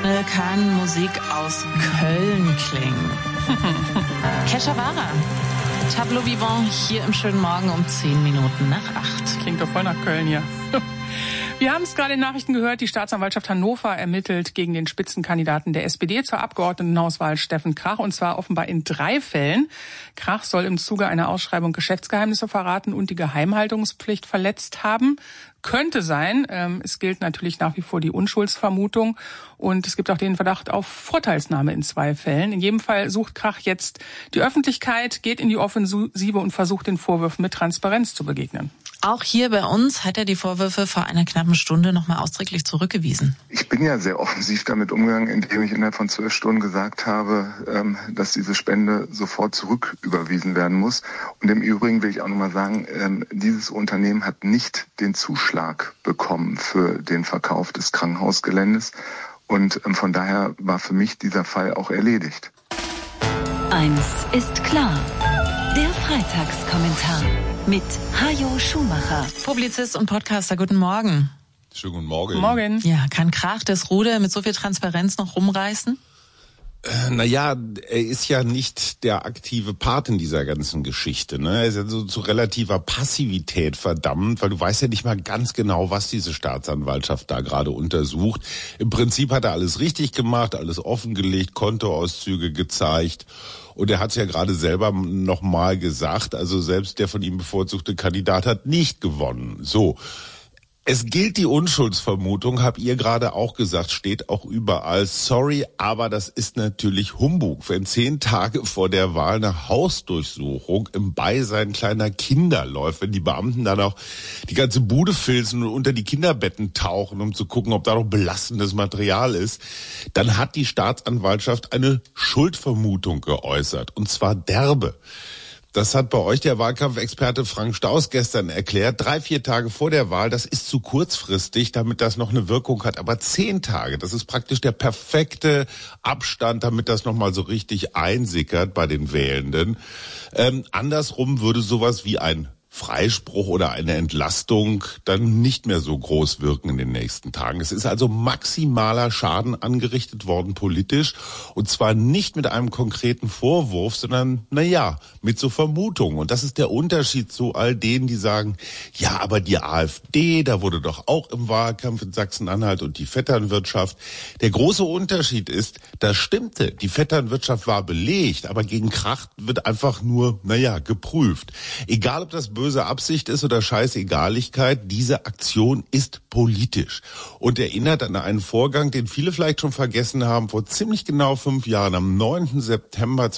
schnell kann Musik aus Köln klingen. Keshavara, Tableau Vivant hier im schönen Morgen um 10 Minuten nach 8. Klingt doch voll nach Köln hier. Wir haben es gerade in den Nachrichten gehört, die Staatsanwaltschaft Hannover ermittelt gegen den Spitzenkandidaten der SPD zur Abgeordnetenhauswahl Steffen Krach, und zwar offenbar in 3 Fällen. Krach soll im Zuge einer Ausschreibung Geschäftsgeheimnisse verraten und die Geheimhaltungspflicht verletzt haben. Könnte sein. Es gilt natürlich nach wie vor die Unschuldsvermutung und es gibt auch den Verdacht auf Vorteilsnahme in 2 Fällen. In jedem Fall sucht Krach jetzt die Öffentlichkeit, geht in die Offensive und versucht den Vorwürfen mit Transparenz zu begegnen. Auch hier bei uns hat er die Vorwürfe vor einer knappen Stunde nochmal ausdrücklich zurückgewiesen. Ich bin ja sehr offensiv damit umgegangen, indem ich innerhalb von 12 Stunden gesagt habe, dass diese Spende sofort zurücküberwiesen werden muss. Und im Übrigen will ich auch nochmal sagen, dieses Unternehmen hat nicht den Zuschlag bekommen für den Verkauf des Krankenhausgeländes. Und von daher war für mich dieser Fall auch erledigt. Eins ist klar. Der Freitagskommentar mit Hajo Schumacher. Publizist und Podcaster, guten Morgen. Schönen guten Morgen. Morgen. Ja, kann Krach das Ruder mit so viel Transparenz noch rumreißen? Naja, er ist ja nicht der aktive Part in dieser ganzen Geschichte, ne? Er ist ja so zu relativer Passivität verdammt, weil du weißt ja nicht mal ganz genau, was diese Staatsanwaltschaft da gerade untersucht. Im Prinzip hat er alles richtig gemacht, alles offengelegt, Kontoauszüge gezeigt. Und er hat es ja gerade selber nochmal gesagt, also selbst der von ihm bevorzugte Kandidat hat nicht gewonnen. So. Es gilt die Unschuldsvermutung, habt ihr gerade auch gesagt, steht auch überall. Sorry, aber das ist natürlich Humbug. Wenn 10 Tage vor der Wahl eine Hausdurchsuchung im Beisein kleiner Kinder läuft, wenn die Beamten dann auch die ganze Bude filzen und unter die Kinderbetten tauchen, um zu gucken, ob da noch belastendes Material ist, dann hat die Staatsanwaltschaft eine Schuldvermutung geäußert, und zwar derbe. Das hat bei euch der Wahlkampfexperte Frank Staus gestern erklärt. 3-4 Tage vor der Wahl, das ist zu kurzfristig, damit das noch eine Wirkung hat. Aber 10 Tage, das ist praktisch der perfekte Abstand, damit das nochmal so richtig einsickert bei den Wählenden. Andersrum würde sowas wie ein Freispruch oder eine Entlastung dann nicht mehr so groß wirken in den nächsten Tagen. Es ist also maximaler Schaden angerichtet worden politisch, und zwar nicht mit einem konkreten Vorwurf, sondern, mit so Vermutungen. Und das ist der Unterschied zu all denen, die sagen, ja, aber die AfD, da wurde doch auch im Wahlkampf in Sachsen-Anhalt und die Vetternwirtschaft. Der große Unterschied ist, das stimmte, die Vetternwirtschaft war belegt, aber gegen Krach wird einfach nur, geprüft. Egal, ob das böse Absicht ist oder Scheißegaligkeit, diese Aktion ist politisch und erinnert an einen Vorgang, den viele vielleicht schon vergessen haben, vor ziemlich genau 5 Jahren, am 9. September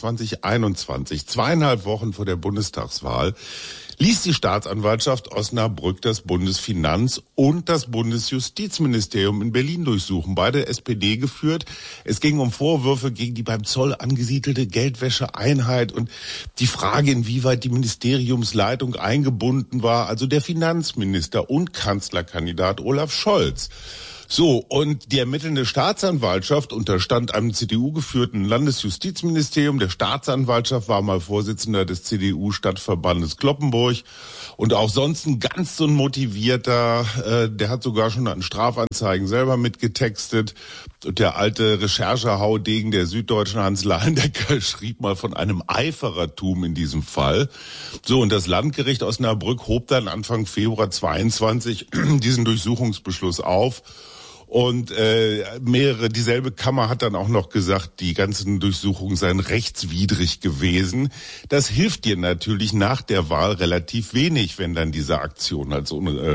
2021, 2,5 Wochen vor der Bundestagswahl, ließ die Staatsanwaltschaft Osnabrück das Bundesfinanz- und das Bundesjustizministerium in Berlin durchsuchen, beide SPD geführt. Es ging um Vorwürfe gegen die beim Zoll angesiedelte Geldwäscheeinheit und die Frage, inwieweit die Ministeriumsleitung eingebunden war, also der Finanzminister und Kanzlerkandidat Olaf Scholz. So, und die ermittelnde Staatsanwaltschaft unterstand einem CDU-geführten Landesjustizministerium. Der Staatsanwaltschaft war mal Vorsitzender des CDU-Stadtverbandes Cloppenburg und auch sonst ein ganz so ein motivierter, der hat sogar schon an Strafanzeigen selber mitgetextet. Und der alte Recherchehaudegen der Süddeutschen, Hans Lahendecker, schrieb mal von einem Eiferertum in diesem Fall. So, und das Landgericht Osnabrück hob dann Anfang Februar 22 diesen Durchsuchungsbeschluss auf. Und dieselbe Kammer hat dann auch noch gesagt, die ganzen Durchsuchungen seien rechtswidrig gewesen. Das hilft dir natürlich nach der Wahl relativ wenig, wenn dann diese Aktion als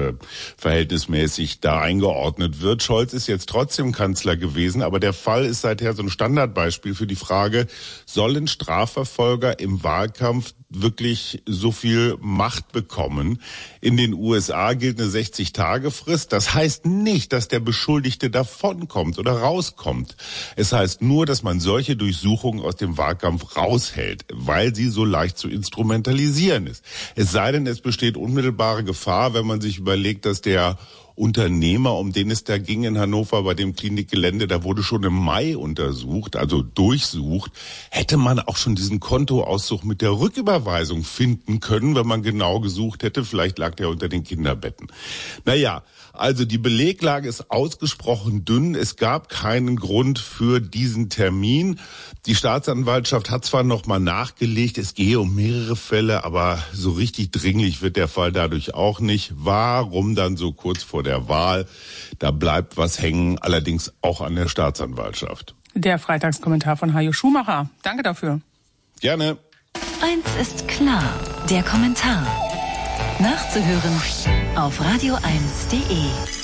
verhältnismäßig da eingeordnet wird. Scholz ist jetzt trotzdem Kanzler gewesen, aber der Fall ist seither so ein Standardbeispiel für die Frage, sollen Strafverfolger im Wahlkampf wirklich so viel Macht bekommen? In den USA gilt eine 60-Tage-Frist. Das heißt nicht, dass der Beschuldigte davonkommt oder rauskommt. Es heißt nur, dass man solche Durchsuchungen aus dem Wahlkampf raushält, weil sie so leicht zu instrumentalisieren ist. Es sei denn, es besteht unmittelbare Gefahr, wenn man sich überlegt, dass der Unternehmer, um den es da ging in Hannover bei dem Klinikgelände, da wurde schon im Mai untersucht, also durchsucht, hätte man auch schon diesen Kontoauszug mit der Rücküberweisung finden können, wenn man genau gesucht hätte. Vielleicht lag der unter den Kinderbetten. Naja, also die Beleglage ist ausgesprochen dünn. Es gab keinen Grund für diesen Termin. Die Staatsanwaltschaft hat zwar noch mal nachgelegt, es gehe um mehrere Fälle, aber so richtig dringlich wird der Fall dadurch auch nicht. Warum dann so kurz vor der Wahl? Da bleibt was hängen, allerdings auch an der Staatsanwaltschaft. Der Freitagskommentar von Hajo Schumacher. Danke dafür. Gerne. Eins ist klar, der Kommentar. Nachzuhören auf radio1.de.